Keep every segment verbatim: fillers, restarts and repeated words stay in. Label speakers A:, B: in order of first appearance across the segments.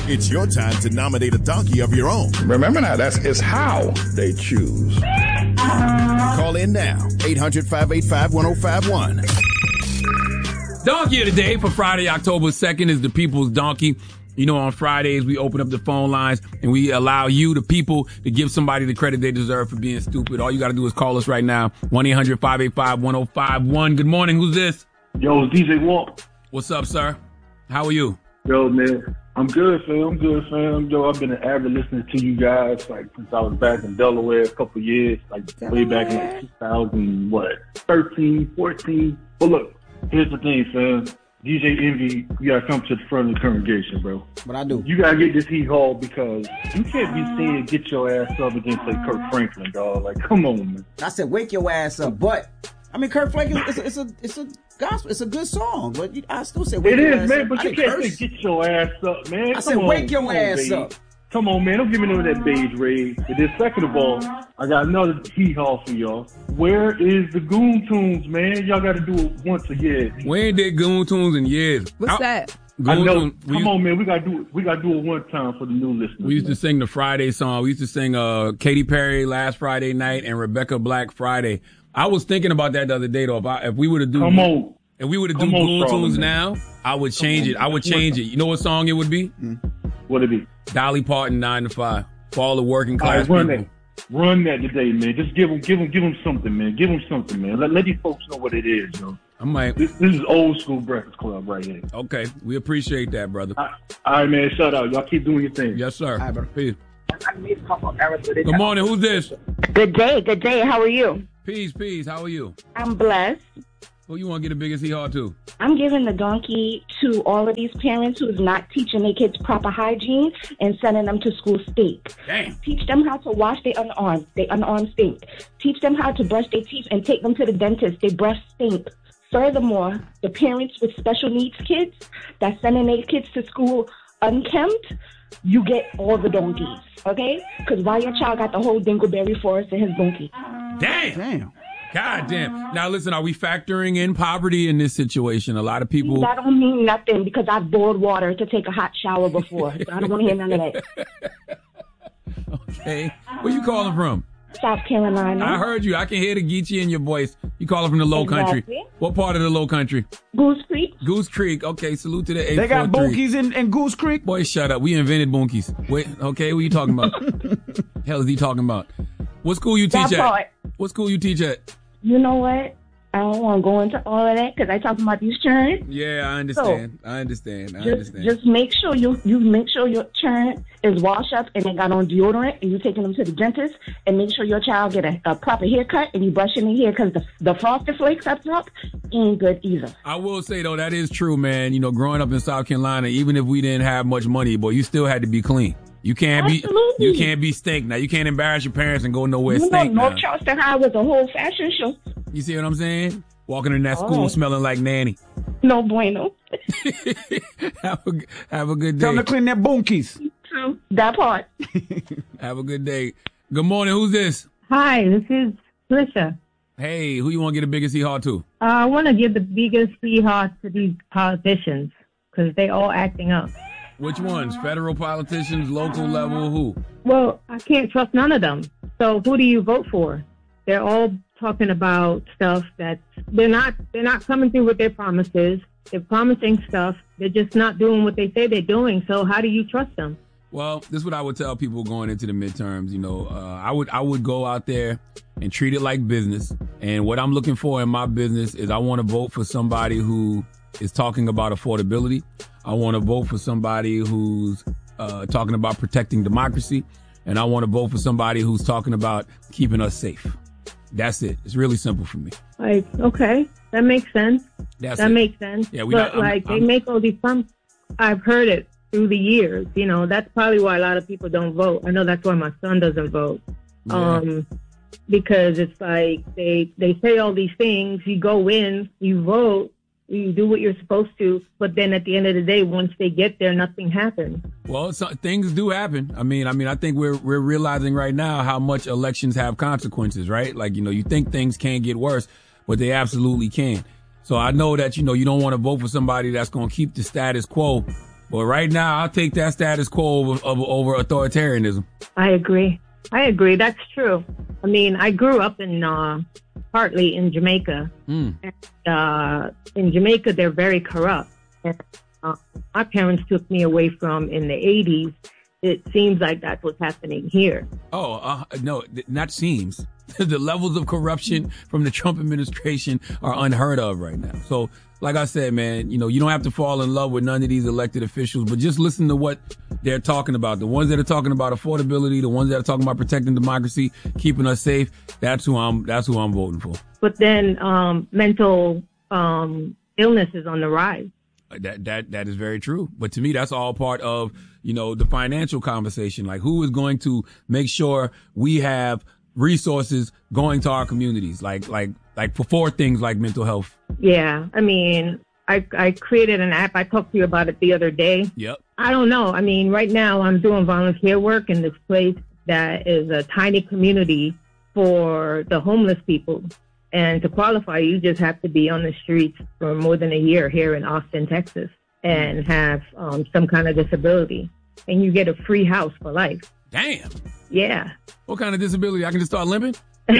A: It's your time to nominate a donkey of your own.
B: Remember now, that's it's how they choose.
A: Call in now, eight hundred, five eight five, one oh five one.
C: Donkey of the day for Friday, October second is the People's Donkey. You know, on Fridays, we open up the phone lines and we allow you, the people, to give somebody the credit they deserve for being stupid. All you got to do is call us right now, one eight hundred, five eight five, one oh five one. Good morning. Who's this?
D: Yo, it's D J Walk.
C: What's up, sir? How are you?
D: Yo, man. I'm good, fam. I'm good, fam. Yo, I've been an avid listener to you guys, like, since I was back in Delaware a couple years, like, way back in like, two thousand, what, thirteen, fourteen. But look, here's the thing, fam. D J Envy, you gotta come to the front of the congregation, bro.
E: What I do?
D: You gotta get this heat haul because you can't be saying get your ass up and then play Kirk Franklin, dog. Like, come on, man.
E: I said wake your ass up, but I mean, Kirk Franklin, it's a, it's a, it's a gospel, it's a good song, but you, I still say wake
D: it
E: your
D: is,
E: ass
D: man,
E: up.
D: but
E: I
D: you can't
E: curse.
D: say get your ass up, man.
E: I
D: come
E: said
D: on,
E: wake your
D: come on,
E: ass
D: baby.
E: up.
D: Come on, man. Don't give me none of that beige raid. And then second of all, I got another heat haul for y'all. Where is the Goon Tunes, man? Y'all got to do it once a year.
C: We ain't did Goon Tunes in years.
F: What's
C: I,
F: that?
C: Goon
D: I know.
C: Tunes,
D: Come
C: used,
D: on, man. We got to do it. We got to do it one time for the new listeners.
C: We used
D: man.
C: to sing the Friday song. We used to sing uh, Katy Perry last Friday night and Rebecca Black Friday. I was thinking about that the other day, though. If, I, if we were to do...
D: Come on.
C: If we were to do
D: Come on,
C: Goon
D: Charlamagne.
C: Tunes now, I would change it. I would change it. You know what song it would be?
D: What it be?
C: Dolly Parton, nine to five. For all the working
D: All
C: class
D: right, run
C: people.
D: that. Run that today, man. Just give them, give them, give them something, man. Give them something, man. Let, let these folks know what it is, yo.
C: I might.
D: This, this is old school Breakfast Club right here.
C: Okay, we appreciate that, brother.
D: All right, man. Shout out. Y'all keep doing your thing.
C: Yes, sir.
E: All right, brother.
C: Peace. Good morning. Who's this?
G: Good day, good day. How are you?
C: Peace, peace. How are you?
G: I'm blessed.
C: Who you want to get the biggest hee-haw to?
G: I'm giving the donkey to all of these parents who's not teaching their kids proper hygiene and sending them to school stink.
C: Damn.
G: Teach them how to wash their unarmed. They unarmed stink. Teach them how to brush their teeth and take them to the dentist. They breath stink. Furthermore, the parents with special needs kids that's sending their kids to school unkempt, you get all the donkeys, okay? Because why your child got the whole dingleberry forest in his donkey?
C: Damn.
E: Damn.
C: God damn. Now, listen, are we factoring in poverty in this situation? A lot of people...
G: That don't mean nothing because I've boiled water to take a hot shower before. So I don't want to hear none of that.
C: Okay. Where you calling from?
G: South Carolina.
C: I heard you. I can hear the Geechee in your voice. You calling from the low
G: Exactly.
C: country. What part of the low country?
G: Goose Creek.
C: Goose Creek. Okay, salute to the eight four three.
E: They got bunkies in, in Goose Creek?
C: Boy, shut up. We invented bunkies. Wait, okay, what you talking about? Hell is he talking about? What school you teach
G: That
C: at?
G: part.
C: What school you teach at?
G: You know what? I don't want to go into all of that because I talking about these churns.
C: Yeah, I understand. I understand. I
G: Just,
C: understand.
G: just make sure you you make sure your churn is washed up and they got on deodorant and you taking them to the dentist and make sure your child get a, a proper haircut and you brushing their hair because the the frosted flakes up top ain't good either.
C: I will say though, that is true, man. You know, growing up in South Carolina, even if we didn't have much money, boy, you still had to be clean. You can't
G: Absolutely.
C: be you can't be stink. Now you can't embarrass your parents and go nowhere
G: You know,
C: stink.
G: North
C: Now.
G: Charleston High was a whole fashion show.
C: You see what I'm saying? Walking in that school
G: Oh.
C: smelling like nanny.
G: No bueno.
C: have a have a good
E: Tell them
C: day.
E: to clean their bunkies.
G: True. That part.
C: Have a good day. Good morning. Who's this?
H: Hi, this is Felicia.
C: Hey, who you want to get the biggest hee-haw to?
H: Uh, I want to give the biggest hee-haw to these politicians because they all acting up.
C: Which ones? Federal politicians, local level, who?
H: Well, I can't trust none of them. So who do you vote for? They're all talking about stuff that they're not. They're not coming through with their promises. They're promising stuff. They're just not doing what they say they're doing. So how do you trust them?
C: Well, this is what I would tell people going into the midterms. You know, uh, I would I would go out there and treat it like business. And what I'm looking for in my business is I want to vote for somebody who is talking about affordability. I want to vote for somebody who's uh, talking about protecting democracy. And I want to vote for somebody who's talking about keeping us safe. That's it. It's really simple for me.
H: Like, okay, that makes sense.
C: That's
H: that
C: it.
H: makes sense.
C: Yeah, we
H: but
C: not- I'm-
H: like
C: I'm-
H: they make all these prom- I've heard it through the years. You know, that's probably why a lot of people don't vote. I know that's why my son doesn't vote.
C: Yeah.
H: Um, because it's like they they say all these things. You go in, you vote, you do what you're supposed to, but then at the end of the day, once they get there, nothing happens.
C: Well, so, things do happen. I mean, I mean, I think we're we're realizing right now how much elections have consequences, right? Like, you know, you think things can't get worse, but they absolutely can. So I know that, you know, you don't want to vote for somebody that's going to keep the status quo But right now, I'll take that status quo over, over, over authoritarianism.
H: I agree. I agree. That's true. I mean, I grew up in uh, partly in Jamaica. Mm. And, uh, in Jamaica, they're very corrupt. And, uh, my parents took me away from in the eighties. It seems like that's what's happening here.
C: Oh, uh, no, not seems. The levels of corruption from the Trump administration are unheard of right now. So, like I said, man, you know, you don't have to fall in love with none of these elected officials, but just listen to what they're talking about. The ones that are talking about affordability, the ones that are talking about protecting democracy, keeping us safe. That's who I'm. That's who I'm voting for.
H: But then, um, mental um, illness is on the rise.
C: That that that is very true. But to me, that's all part of, you know, the financial conversation. Like, who is going to make sure we have resources going to our communities, like like like for four things like mental health.
H: Yeah, I mean, I I created an app. I talked to you about it the other day.
C: Yep.
H: I don't know. I mean, right now I'm doing volunteer work in this place that is a tiny community for the homeless people. And to qualify, you just have to be on the streets for more than a year here in Austin, Texas, and have um, some kind of disability. And you get a free house for life.
C: Damn.
H: Yeah.
C: What kind of disability? I can just start limping?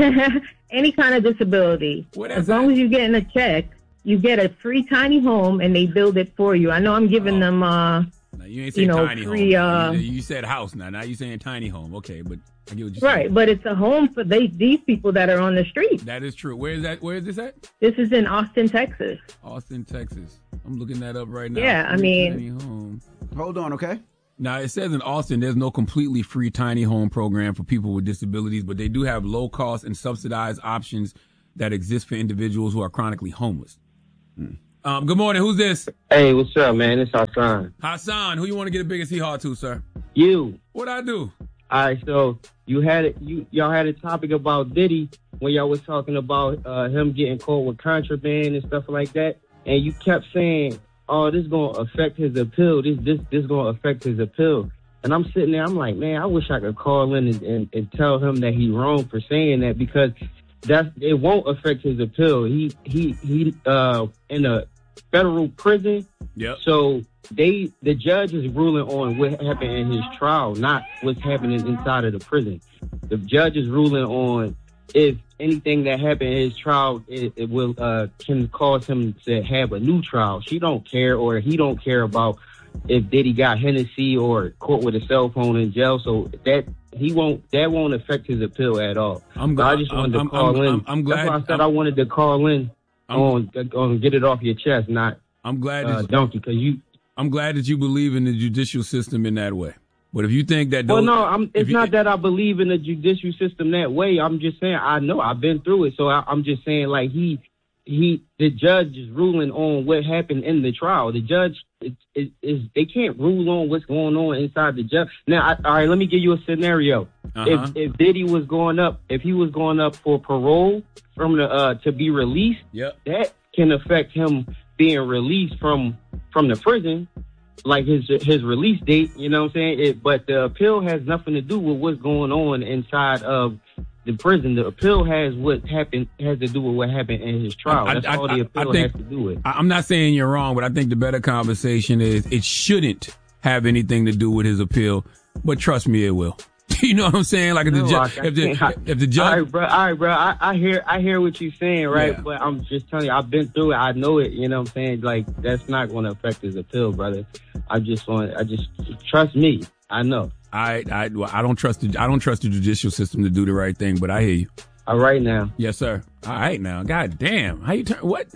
H: Any kind of disability. As long that? as you're getting a check, you get a free tiny home and they build it for you. I know I'm giving oh. them, uh,
C: now, you ain't saying
H: you know,
C: tiny
H: free,
C: home.
H: Uh,
C: you, you said house now. Now you're saying tiny home. Okay, but I get what you're
H: right,
C: saying.
H: But it's a home for they, these people that are on the street.
C: That is true. Where is that? Where is this at?
H: This is in Austin, Texas.
C: Austin, Texas. I'm looking that up right now.
H: Yeah,
C: free
H: I mean.
C: Tiny home.
E: Hold on, okay?
C: Now, it says in Austin, there's no completely free tiny home program for people with disabilities, but they do have low cost and subsidized options that exist for individuals who are chronically homeless. Hmm. Um, good morning. Who's this?
F: Hey, what's up, man? It's Hassan.
C: Hassan, who you want to get a biggest hee-haw to, sir?
F: You.
C: What'd I do?
F: All right, so you had it. You y'all had a topic about Diddy when y'all was talking about uh, him getting caught with contraband and stuff like that, and you kept saying, "Oh, this is gonna affect his appeal. This this this gonna affect his appeal." And I'm sitting there, I'm like, man, I wish I could call in and, and, and tell him that he's wrong for saying that, because that's it won't affect his appeal. He he he uh in a federal prison.
C: Yep.
F: So they the judge is ruling on what happened in his trial, not what's happening inside of the prison. The judge is ruling on if anything that happened in his trial, it, it will uh can cause him to have a new trial. She don't care, or he don't care about if Diddy got Hennessy or caught with a cell phone in jail. So that he won't that won't affect his appeal at all.
C: I'm glad.
F: So I just wanted
C: I'm,
F: to call
C: I'm,
F: in.
C: I'm, I'm glad.
F: That's why I said
C: I'm,
F: I wanted to call in
C: I'm,
F: on on get it off your chest, not
C: I'm glad
F: uh,
C: that,
F: donkey, because you.
C: I'm glad that you believe in the judicial system in that way. But if you think that,
F: well,
C: those,
F: no, I'm, it's
C: you,
F: not that I believe in the judicial system that way. I'm just saying I know I've been through it, so I, I'm just saying like he, he, the judge is ruling on what happened in the trial. The judge is, is, is they can't rule on what's going on inside the judge. Now, I, all right, let me give you a scenario.
C: Uh-huh.
F: If if Diddy was going up, if he was going up for parole from the uh, to be released,
C: yep.
F: that can affect him being released from from the prison. Like his his release date, you know what I'm saying? It, but the appeal has nothing to do with what's going on inside of the prison. The appeal has what happened has to do with what happened in his trial. That's I, I, all the appeal I think, has to do with.
C: I'm not saying you're wrong, but I think the better conversation is it shouldn't have anything to do with his appeal. But trust me, it will. You know what I'm saying? Like if the,
F: no,
C: ju-
F: like,
C: if, the
F: I,
C: if the judge,
F: all right, bro, all right, bro. I, I hear, I hear what you're saying, right?
C: Yeah.
F: But I'm just telling you, I've been through it. I know it. You know what I'm saying? Like that's not going to affect his appeal, brother. I just want, I just trust me. I know.
C: I, I, well, I don't trust the, I don't trust the judicial system to do the right thing. But I hear you.
F: All right now.
C: Yes, sir. All right now. God damn. How you turn? What?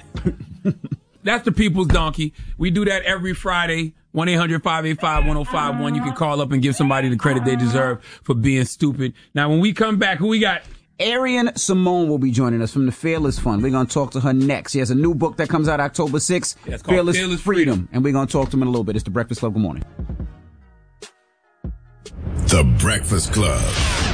C: That's the People's Donkey. We do that every Friday. one eight hundred five eight five one oh five one. You can call up and give somebody the credit they deserve for being stupid. Now, when we come back, who we got?
E: Arian Simone will be joining us from the Fearless Fund. We're going to talk to her next. She has a new book that comes out October sixth,
C: yeah, it's called
E: Fearless,
C: Fearless
E: Freedom.
C: Freedom.
E: And we're going to talk to him in a little bit. It's The Breakfast Club. Good morning.
A: The Breakfast Club.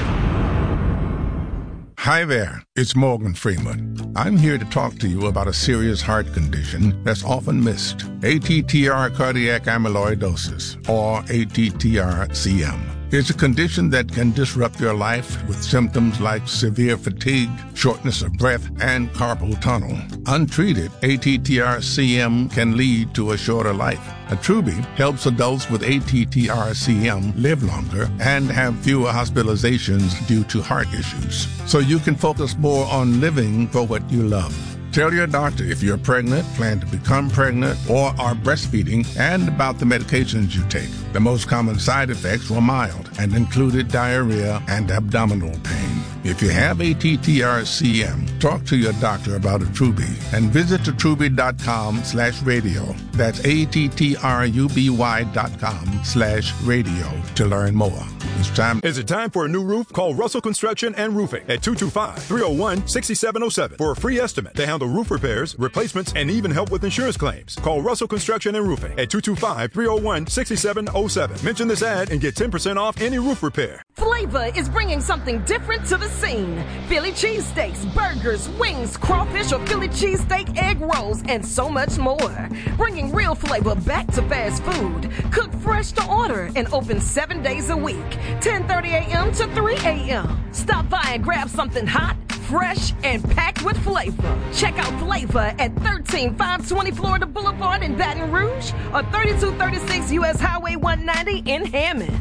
I: Hi there, it's Morgan Freeman. I'm here to talk to you about a serious heart condition that's often missed, A T T R cardiac amyloidosis, or A T T R C M. is a condition that can disrupt your life with symptoms like severe fatigue, shortness of breath, and carpal tunnel. Untreated, A T T R C M can lead to a shorter life. Attruby helps adults with A T T R C M live longer and have fewer hospitalizations due to heart issues, so you can focus more on living for what you love. Tell your doctor if you're pregnant, plan to become pregnant, or are breastfeeding, and about the medications you take. The most common side effects were mild and included diarrhea and abdominal pain. If you have A T T R C M, talk to your doctor about Attruby and visit attruby.com slash radio. That's A-T-T-R-U-B-Y dot com slash radio to learn more. It's time.
J: Is it time for a new roof? Call Russell Construction and Roofing at two two five, three oh one, six seven oh seven for a free estimate. They handle roof repairs, replacements, and even help with insurance claims. Call Russell Construction and Roofing at two two five, three oh one, six seven oh seven. Mention this ad and get ten percent off any roof repair.
K: Flavor is bringing something different to the scene. Philly cheesesteaks, burgers, wings, crawfish or Philly cheesesteak egg rolls, and so much more. Bringing real flavor back to fast food. Cooked fresh to order and open seven days a week, ten thirty a.m. to three a.m. Stop by and grab something hot, fresh, and packed with flavor. Check out Flavor at thirteen five twenty Florida Boulevard in Baton Rouge or thirty-two thirty-six U S Highway one ninety in Hammond.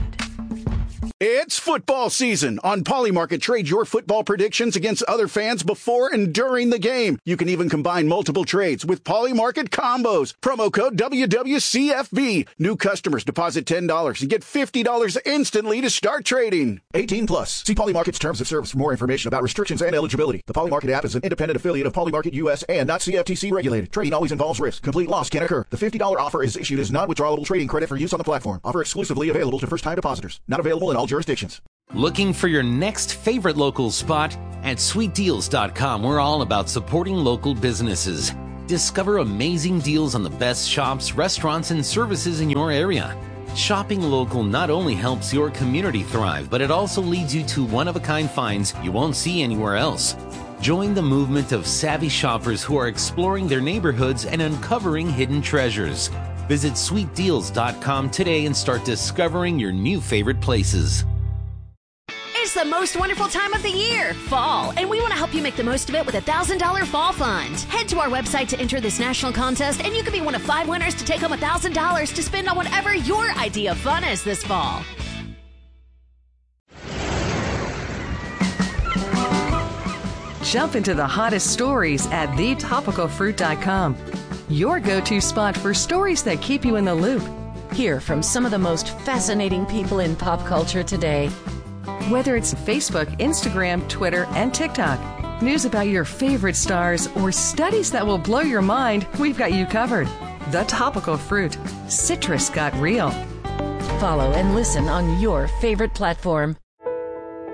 A: It's football season. On Polymarket, trade your football predictions against other fans before and during the game. You can even combine multiple trades with Polymarket combos. Promo code W W C F B. New customers deposit ten dollars and get fifty dollars instantly to start trading. eighteen plus. See Polymarket's terms of service for more information about restrictions and eligibility. The Polymarket app is an independent affiliate of Polymarket U S and not C F T C regulated. Trading always involves risk. Complete loss can occur. The fifty dollars offer is issued as non-withdrawable trading credit for use on the platform. Offer exclusively available to first-time depositors. Not available in all jurisdictions.
L: Looking for your next favorite local spot? At sweet deals dot com, we're all about supporting local businesses. Discover amazing deals on the best shops, restaurants, and services in your area. Shopping local not only helps your community thrive, but it also leads you to one-of-a-kind finds you won't see anywhere else. Join the movement of savvy shoppers who are exploring their neighborhoods and uncovering hidden treasures. Visit sweet deals dot com today and start discovering your new favorite places.
M: It's the most wonderful time of the year, fall, and we want to help you make the most of it with a one thousand dollars Fall Fund. Head to our website to enter this national contest, and you could be one of five winners to take home one thousand dollars to spend on whatever your idea of fun is this fall.
N: Jump into the hottest stories at the topical fruit dot com. Your go-to spot for stories that keep you in the loop.
O: Hear from some of the most fascinating people in pop culture today.
N: Whether it's Facebook, Instagram, Twitter, and TikTok, news about your favorite stars, or studies that will blow your mind, we've got you covered. The Topical Fruit. Citrus got real.
O: Follow and listen on your favorite platform.